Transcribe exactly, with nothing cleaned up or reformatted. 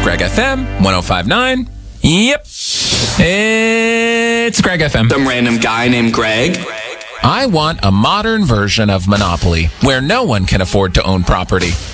Greg F M, one oh five point nine. Yep. It's Greg F M. Some random guy named Greg. I want a modern version of Monopoly where no one can afford to own property.